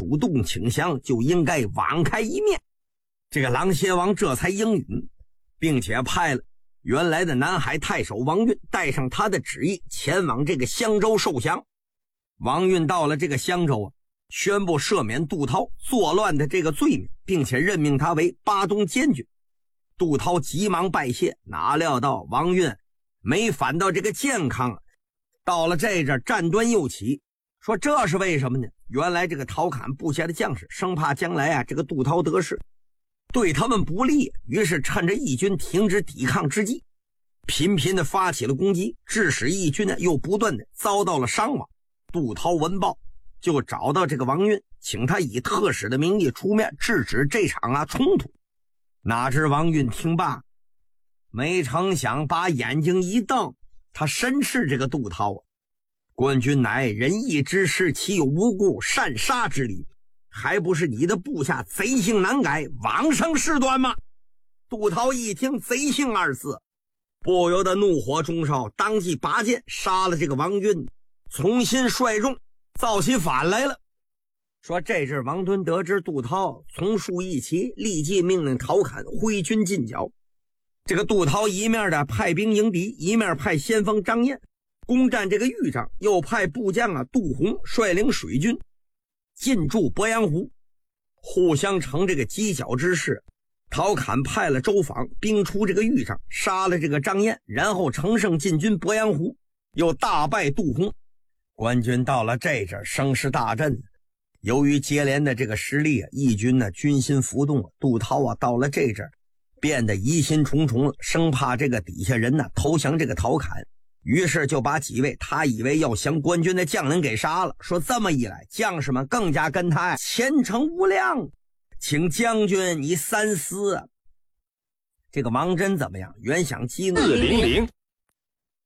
主动倾向，就应该网开一面。这个琅邪王这才应允，并且派了原来的南海太守王运带上他的旨意前往这个襄州受降。王运到了这个襄州宣布赦免杜涛作乱的这个罪名，并且任命他为巴东监军。杜涛急忙拜谢，哪料到王运没反到这个健康，到了这阵战端又起，说这是为什么呢？原来这个陶侃部下的将士生怕将来这个杜涛得势对他们不利，于是趁着义军停止抵抗之际，频频的发起了攻击，致使义军又不断的遭到了伤亡。杜涛闻报，就找到这个王运，请他以特使的名义出面制止这场冲突。哪知王运听罢，没成想把眼睛一瞪，他申斥这个杜涛官军乃仁义之师，岂有无故擅杀之理？还不是你的部下贼性难改，枉生事端吗？杜涛一听贼性二字，不由得怒火中烧，当即拔剑杀了这个王运，重新率众造起反来了。说这阵王敦得知杜涛从数一齐，立即命令陶侃挥军进剿。这个杜涛一面的派兵迎敌，一面派先锋张燕攻占这个豫章，又派部将杜洪率领水军进驻鄱阳湖，互相成这个犄角之势。陶侃派了周访兵出这个豫章，杀了这个张燕，然后乘胜进军鄱阳湖，又大败杜洪。官军到了这阵声势大振，由于接连的这个实力义军军心浮动，杜涛到了这阵变得疑心重重，生怕这个底下人投降这个陶侃，于是就把几位他以为要降官军的将领给杀了。说这么一来，将士们更加跟他虔诚无量，请将军你三思。这个王真怎么样？原想激怒400